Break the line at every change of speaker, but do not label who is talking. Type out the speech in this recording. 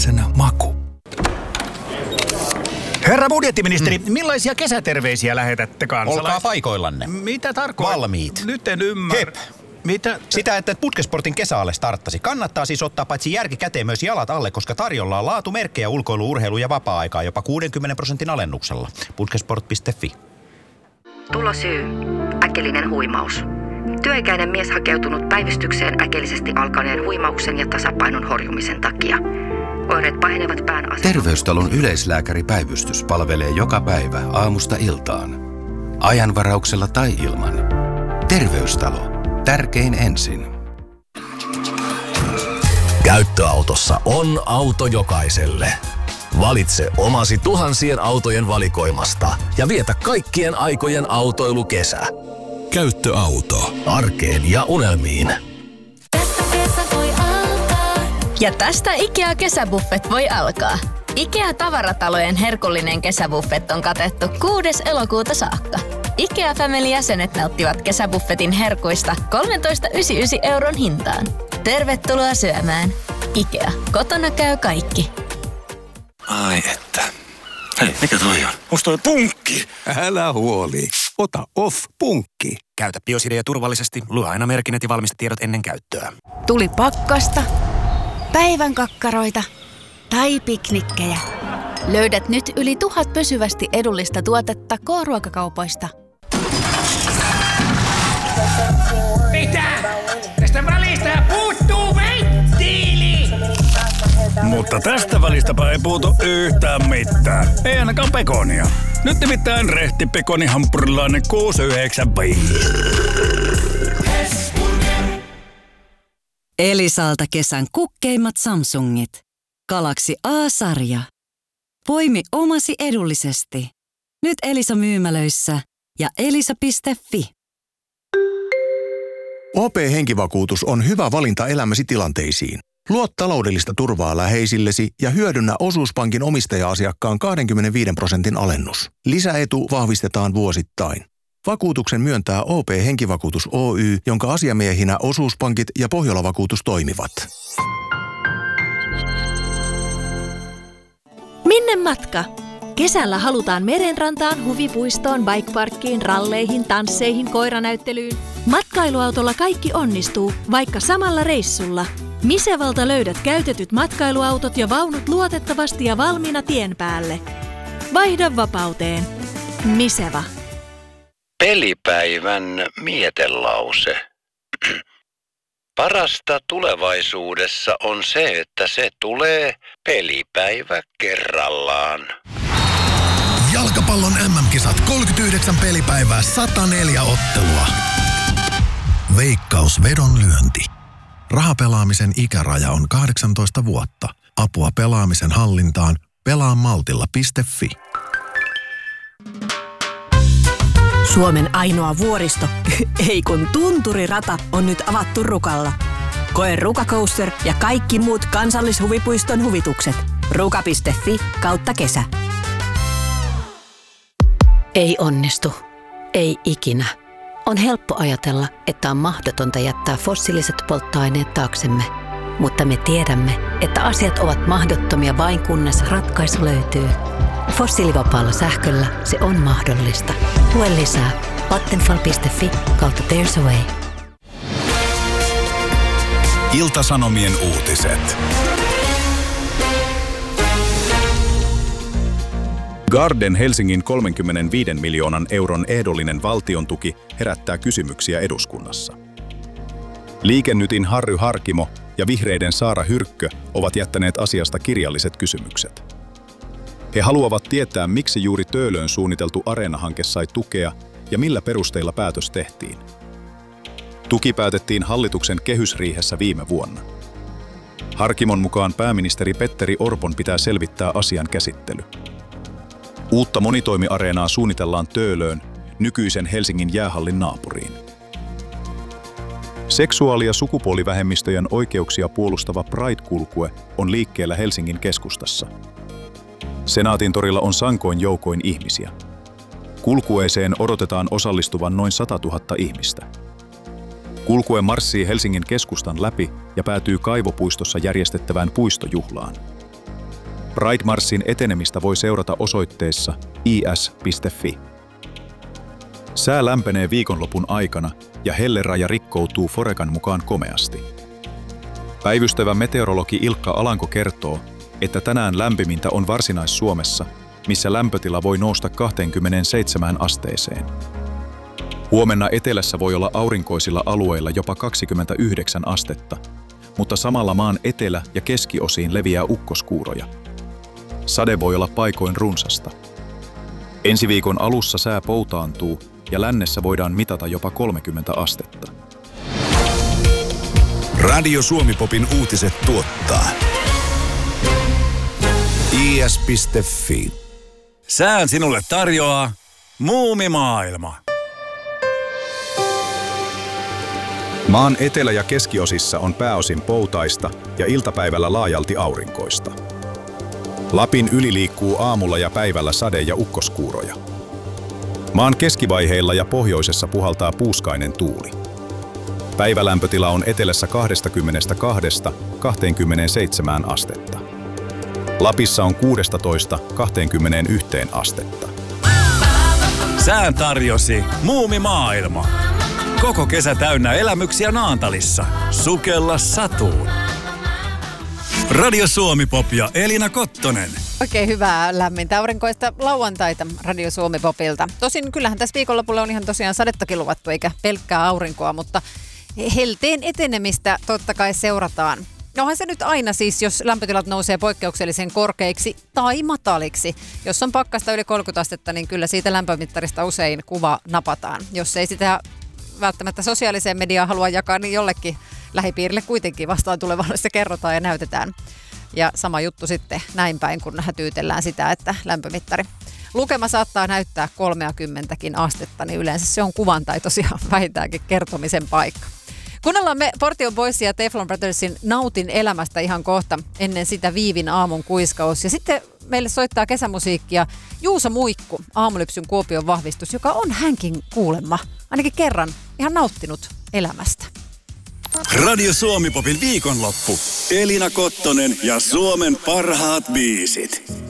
viimeisenä maku.
Herra budjettiministeri, millaisia kesäterveisiä lähetätte kansalaisille?
Olkaa paikoillanne.
Mitä tarkoittaa?
Valmiit.
Nyt en ymmärrä.
Hep.
Mitä?
Sitä, että Putkesportin kesäalle starttasi. Kannattaa siis ottaa paitsi järki käteen myös jalat alle, koska tarjolla on laatumerkkejä ulkoilu, urheilu ja vapaa-aikaa jopa 60% alennuksella. Putkesport.fi.
Tulosyy. Äkillinen huimaus. Työikäinen mies hakeutunut päivystykseen äkillisesti alkaneen huimauksen ja tasapainon horjumisen takia. Oireet pahenevat pään asennosta.
Terveystalon yleislääkäripäivystys palvelee joka päivä aamusta iltaan. Ajanvarauksella tai ilman. Terveystalo. Tärkein ensin.
Käyttöautossa on auto jokaiselle. Valitse omasi tuhansien autojen valikoimasta ja vietä kaikkien aikojen autoilukesä.
Käyttöauto.
Arkeen ja unelmiin.
Ja tästä IKEA-kesäbuffet voi alkaa. IKEA-tavaratalojen herkullinen kesäbuffet on katettu 6. elokuuta saakka. IKEA Family-jäsenet nauttivat kesäbuffetin herkuista 13,99 € hintaan. Tervetuloa syömään. IKEA. Kotona käy kaikki.
Ai että. Hei, mikä toi on? Onks toi punkki?
Älä huoli. Ota Off-punkki.
Käytä Biosidea turvallisesti. Lue aina merkinnät ja valmistetiedot ennen käyttöä.
Tuli pakkasta, päivän kakkaroita tai piknikkejä. Löydät nyt yli 1000 pysyvästi edullista tuotetta K-ruokakaupoista.
Mitä? Tästä välistä puuttuu venttiili!
Mutta tästä välistäpä ei puutu yhtään mitään. Ei ainakaan pekonia. Nyt nimittäin rehti pekonihampurilainen 6,95.
Elisalta kesän kukkeimmat Samsungit. Galaxy A-sarja. Poimi omasi edullisesti. Nyt Elisa-myymälöissä ja elisa.fi.
OP-henkivakuutus on hyvä valinta elämäsi tilanteisiin. Luo taloudellista turvaa läheisillesi ja hyödynnä osuuspankin omistaja-asiakkaan 25% alennus. Lisäetu vahvistetaan vuosittain. Vakuutuksen myöntää OP-henkivakuutus Oy, jonka asiamiehinä osuuspankit ja Pohjola-vakuutus toimivat.
Minne matka? Kesällä halutaan merenrantaan, huvipuistoon, bikeparkkiin, ralleihin, tansseihin, koiranäyttelyyn. Matkailuautolla kaikki onnistuu, vaikka samalla reissulla. Misevalta löydät käytetyt matkailuautot ja vaunut luotettavasti ja valmiina tien päälle. Vaihda vapauteen. Miseva.
Pelipäivän mietelause. Parasta tulevaisuudessa on se, että se tulee pelipäivä kerrallaan.
Jalkapallon MM-kisat 39 pelipäivää 104 ottelua. Veikkaus vedonlyönti. Rahapelaamisen ikäraja on 18 vuotta. Apua pelaamisen hallintaan pelaamaltilla.fi.
Suomen ainoa vuoristo, ei kun tunturirata, on nyt avattu Rukalla. Koe Ruka Coaster ja kaikki muut kansallishuvipuiston huvitukset. Ruka.fi/kesä.
Ei onnistu. Ei ikinä. On helppo ajatella, että on mahdotonta jättää fossiiliset polttoaineet taaksemme. Mutta me tiedämme, että asiat ovat mahdottomia vain kunnes ratkaisu löytyy. Fossiilivapaalla sähköllä se on mahdollista. Lue lisää vattenfall.fi/there's a way.
Ilta-Sanomien uutiset. Garden Helsingin 35 miljoonan euron ehdollinen valtiontuki herättää kysymyksiä eduskunnassa. Liike Nytin Harry Harkimo ja Vihreiden Saara Hyrkkö ovat jättäneet asiasta kirjalliset kysymykset. He haluavat tietää, miksi juuri Töölöön suunniteltu Areena-hanke sai tukea ja millä perusteilla päätös tehtiin. Tuki päätettiin hallituksen kehysriihessä viime vuonna. Harkimon mukaan pääministeri Petteri Orpon pitää selvittää asian käsittely. Uutta monitoimiareenaa suunnitellaan Töölöön, nykyisen Helsingin jäähallin naapuriin. Seksuaali- ja sukupuolivähemmistöjen oikeuksia puolustava Pride-kulkue on liikkeellä Helsingin keskustassa. Senaatintorilla on sankoin joukoin ihmisiä. Kulkueeseen odotetaan osallistuvan noin 100 000 ihmistä. Kulkue marssii Helsingin keskustan läpi ja päätyy Kaivopuistossa järjestettävään puistojuhlaan. Pride-marssin etenemistä voi seurata osoitteessa is.fi. Sää lämpenee viikonlopun aikana ja helleraja rikkoutuu Forecan mukaan komeasti. Päivystävä meteorologi Ilkka Alanko kertoo, että tänään lämpimintä on Varsinais-Suomessa, missä lämpötila voi nousta 27 asteeseen. Huomenna etelässä voi olla aurinkoisilla alueilla jopa 29 astetta, mutta samalla maan etelä- ja keskiosiin leviää ukkoskuuroja. Sade voi olla paikoin runsasta. Ensi viikon alussa sää poutaantuu ja lännessä voidaan mitata jopa 30 astetta.
Radio Suomi-popin uutiset tuottaa is.fi.
Sään sinulle tarjoaa Muumimaailma.
Maan etelä- ja keskiosissa on pääosin poutaista ja iltapäivällä laajalti aurinkoista. Lapin yli liikkuu aamulla ja päivällä sade- ja ukkoskuuroja. Maan keskivaiheilla ja pohjoisessa puhaltaa puuskainen tuuli. Päivälämpötila on etelässä 22–27 astetta. Lapissa on 16–21 astetta.
Sään tarjosi Muumimaailma. Koko kesä täynnä elämyksiä Naantalissa. Sukella satuun. Radio Suomi-pop ja Elina Kottonen.
Oikein hyvää lämmintä aurinkoista lauantaita Radio Suomi-popilta. Tosin kyllähän tässä viikonlopulla on ihan tosiaan sadettakin luvattu, eikä pelkkää aurinkoa, mutta helteen etenemistä totta kai seurataan. Onhan se nyt aina siis, jos lämpötilat nousee poikkeuksellisen korkeiksi tai mataliksi. Jos on pakkasta yli 30 astetta, niin kyllä siitä lämpömittarista usein kuva napataan. Jos ei sitä välttämättä sosiaaliseen mediaan halua jakaa, niin jollekin lähipiirille kuitenkin vastaan tulevalle se kerrotaan ja näytetään. Ja sama juttu sitten näin päin, kun hätyytellään sitä, että lämpömittari lukema saattaa näyttää 30 astetta, niin yleensä se on kuvan tai tosiaan vähintäänkin kertomisen paikka. Kuunnellaan me Portion Boysin ja Teflon Brothersin Nautin elämästä ihan kohta, ennen sitä Viivin aamun kuiskaus. Ja sitten meille soittaa kesämusiikkia Juuso Muikku, Aamulypsyn Kuopion vahvistus, joka on hänkin kuulemma ainakin kerran ihan nauttinut elämästä.
Radio Suomi-popin viikonloppu. Elina Kottonen ja Suomen parhaat biisit.